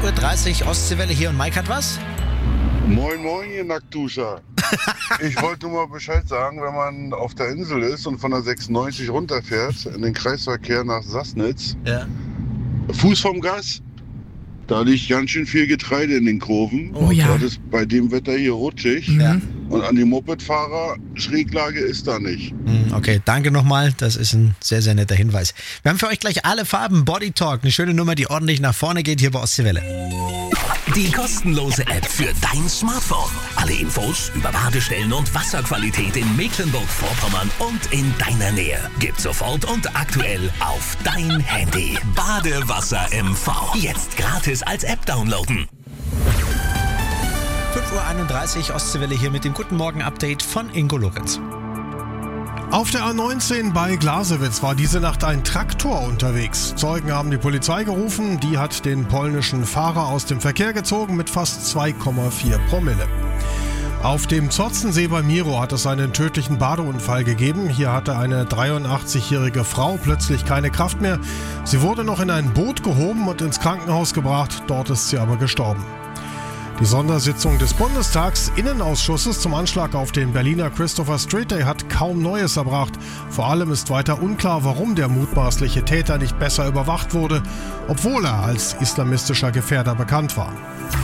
5:30 Uhr Ostseewelle hier und Mike hat was? Moin, moin, ihr Nacktduscher. Ich wollte nur mal Bescheid sagen, wenn man auf der Insel ist und von der 96 runterfährt in den Kreisverkehr nach Sassnitz, Ja. Fuß vom Gas, da liegt ganz schön viel Getreide in den Kurven. Oh ja. Das ist bei dem Wetter hier rutschig. Ja. Und an die Mopedfahrer, Schräglage ist da nicht. Okay, danke nochmal. Das ist ein sehr, sehr netter Hinweis. Wir haben für euch gleich alle Farben Body Talk. Eine schöne Nummer, die ordentlich nach vorne geht hier bei Ostseewelle. Die kostenlose App für dein Smartphone. Alle Infos über Badestellen und Wasserqualität in Mecklenburg-Vorpommern und in deiner Nähe. Gibt's sofort und aktuell auf dein Handy. Badewasser MV. Jetzt gratis als App downloaden. 5:31 Uhr Ostseewelle hier mit dem Guten Morgen Update von Ingo Lorenz. Auf der A19 bei Glasewitz war diese Nacht ein Traktor unterwegs. Zeugen haben die Polizei gerufen, die hat den polnischen Fahrer aus dem Verkehr gezogen mit fast 2,4 Promille. Auf dem Zotzensee bei Miro hat es einen tödlichen Badeunfall gegeben. Hier hatte eine 83-jährige Frau plötzlich keine Kraft mehr. Sie wurde noch in ein Boot gehoben und ins Krankenhaus gebracht, dort ist sie aber gestorben. Die Sondersitzung des Bundestags-Innenausschusses zum Anschlag auf den Berliner Christopher Street Day hat kaum Neues erbracht. Vor allem ist weiter unklar, warum der mutmaßliche Täter nicht besser überwacht wurde, obwohl er als islamistischer Gefährder bekannt war.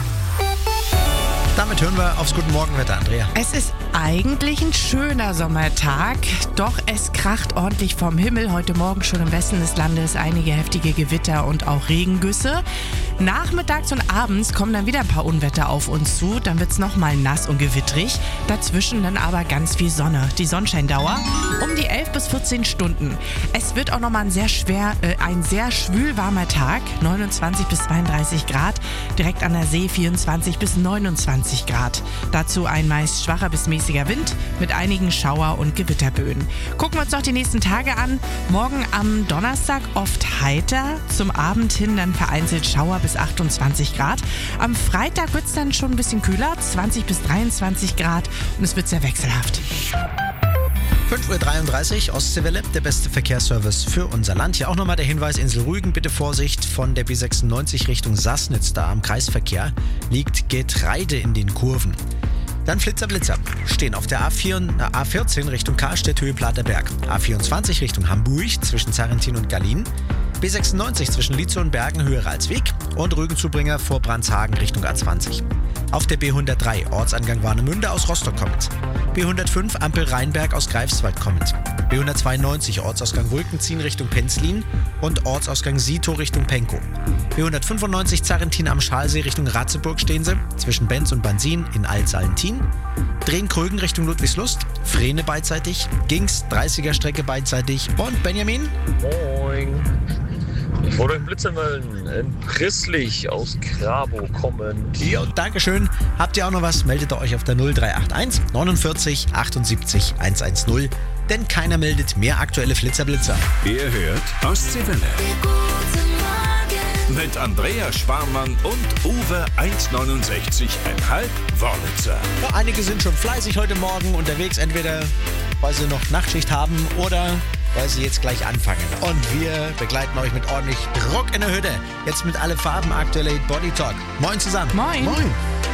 Damit hören wir aufs Guten Morgenwetter, Andrea. Es ist eigentlich ein schöner Sommertag, doch es kracht ordentlich vom Himmel. Heute Morgen schon im Westen des Landes einige heftige Gewitter und auch Regengüsse. Nachmittags und abends kommen dann wieder ein paar Unwetter auf uns zu. Dann wird es nochmal nass und gewittrig. Dazwischen dann aber ganz viel Sonne. Die Sonnenscheindauer um die 11 bis 14 Stunden. Es wird auch nochmal ein sehr schwül warmer Tag. 29 bis 32 Grad. Direkt an der See 24 bis 29 Grad. Dazu ein meist schwacher bis mäßiger Wind mit einigen Schauer- und Gewitterböen. Gucken wir uns noch die nächsten Tage an. Morgen am Donnerstag oft heiter. Zum Abend hin dann vereinzelt Schauer bis 28 Grad. Am Freitag wird es dann schon ein bisschen kühler, 20 bis 23 Grad und es wird sehr wechselhaft. 5:33 Uhr Ostseewelle, der beste Verkehrsservice für unser Land. Hier auch nochmal der Hinweis, Insel Rügen, bitte Vorsicht, von der B96 Richtung Sassnitz, da am Kreisverkehr, liegt Getreide in den Kurven. Dann Flitzer, Blitzer, stehen auf der A14 Richtung Karlstedt, Höhe Platerberg. A24 Richtung Hamburg, zwischen Zarrentin und Gallien. B96 zwischen Lietzow und Bergen, Höhe Ralsweg. Und Rügenzubringer vor Brandshagen Richtung A20. Auf der B103 Ortsangang Warnemünde aus Rostock kommend. B105 Ampel Rheinberg aus Greifswald kommend. B192 Ortsausgang Wulkenziehen Richtung Penzlin und Ortsausgang Sito Richtung Penkow. B195 Zarrentin am Schalsee Richtung Ratzeburg stehen sie, zwischen Benz und Bansin in Altsallentin. Drehen-Krögen Richtung Ludwigslust, Frehne beidseitig, Gings 30er Strecke beidseitig und Benjamin. Moin. Ich wollte euch Blitzer melden. In Prisslich aus Krabo kommen. Ja, Dankeschön. Habt ihr auch noch was? Meldet ihr euch auf der 0381 49 78 110. Denn keiner meldet mehr aktuelle Flitzer-Blitzer. Ihr hört Ostseewelle. Mit Andrea Schwarmann und Uwe 1,69,5 Wörlitzer. Ja, einige sind schon fleißig heute Morgen unterwegs, entweder weil sie noch Nachtschicht haben oder weil sie jetzt gleich anfangen. Und wir begleiten euch mit ordentlich Druck in der Hütte. Jetzt mit alle Farben aktuelle Body Talk. Moin zusammen. Moin. Moin!